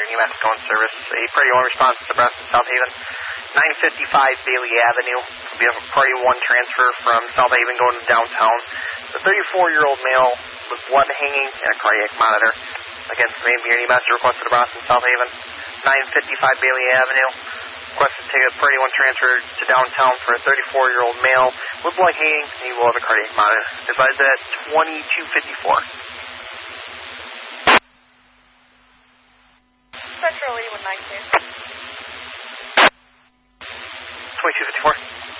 your New Mexico service. A priority 1 response to Nebraska South Haven. 955 Bailey Avenue. We have a priority 1 transfer from South Haven going to downtown. The 34-year-old male with blood hanging and a cardiac monitor. Again, same New Mexico request to Nebraska South Haven. 955 Bailey Avenue. Requested to take a priority 1 transfer to downtown for a 34-year-old male with blood hanging, and he will have a cardiac monitor. Advised at 2254. Central 8192. 2254.